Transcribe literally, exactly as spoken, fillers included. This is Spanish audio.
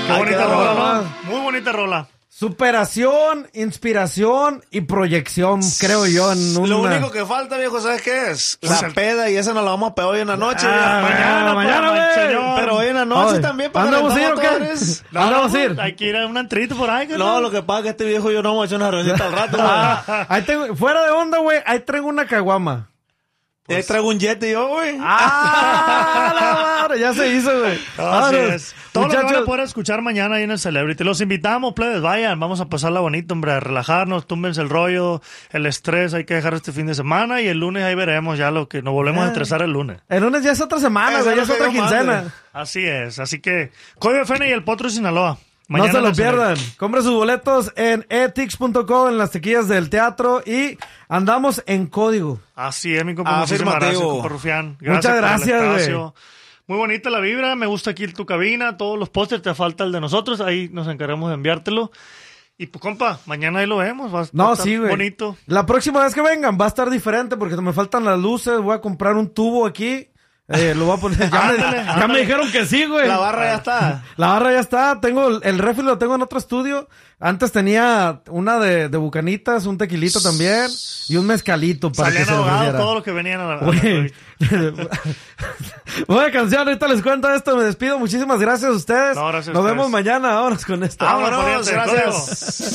Qué bonita rola, ¿no? Muy bonita rola. Superación, inspiración y proyección, creo yo. En una... Lo único que falta, viejo, ¿sabes qué es? La Sí. peda, y esa nos la vamos a pegar hoy en la noche. Ah, viejo. mañana, mañana, pues, güey. señor. Pero hoy en la noche Ay, también para ¿andamos a ir calentar o qué? motores. No, ¿Andamos a no, ir? Hay que ir a una entrevista por ahí. No, lo que pasa es que este viejo yo no vamos a echar una receta al rato. güey. Ah, ahí tengo, fuera de onda, güey, ahí traigo una caguama. Ahí traigo un jet y yo, güey. ¡Ah, la madre! Ya se hizo, güey. Así Vámonos. es. Todo lo que van a Muchachos, poder escuchar mañana ahí en el Celebrity. Los invitamos, plebes, vayan. Vamos a pasarla bonito, hombre, a relajarnos, túmbense el rollo, el estrés. Hay que dejar este fin de semana y el lunes ahí veremos ya lo que nos volvemos a Ah. estresar el lunes. el lunes ya es otra semana, Eso güey, ya es es lo que otra Dios quincena. mande. Así es. Así que, Código F N y el Potro de Sinaloa. No Mañana se en lo el Celebrity. pierdan. Compre sus boletos en etix punto com, en las taquillas del teatro, y andamos en código. Así es, mi compa. Muchísimas Afirmativo. gracias, compa Rufián. Muchas por el gracias, güey. espacio. Muy bonita la vibra. Me gusta aquí tu cabina. Todos los pósters. Te falta el de nosotros. Ahí nos encargamos de enviártelo. Y pues, compa, mañana ahí lo vemos. Va a No, estar sí, güey. bonito. La próxima vez que vengan va a estar diferente porque me faltan las luces. Voy a comprar un tubo aquí. Eh, lo voy a poner. Ya, me, Ándale, ya ándale. me dijeron que sí, güey. La barra ya está. La barra ya está. Tengo el, el refri, lo tengo en otro estudio. Antes tenía una de, de bucanitas, un tequilito también y un mezcalito para que Salían se les ahogados ofreciera. todos los que venían a la, a la Güey. entrevista. Buena canción, ahorita les cuento esto. Me despido. Muchísimas gracias a ustedes. No, gracias a Nos ustedes. vemos mañana. Vámonos con esto. Vámonos, Vámonos, pariente. gracias. Código.